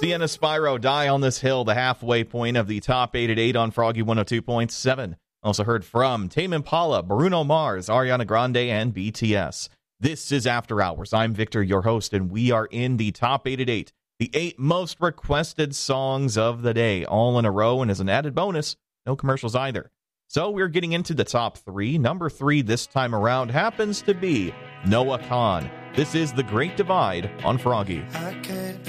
Sienna Spyro, Die on This Hill, the halfway point of the top 8 at 8 on Froggy 102.7. Also heard from Tame Impala, Bruno Mars, Ariana Grande, and BTS. This is After Hours. I'm Victor, your host, and we are in the top 8 at 8. The 8 most requested songs of the day, all in a row, and as an added bonus, no commercials either. So we're getting into the top 3. Number 3 this time around happens to be Noah Kahan. This is The Great Divide on Froggy.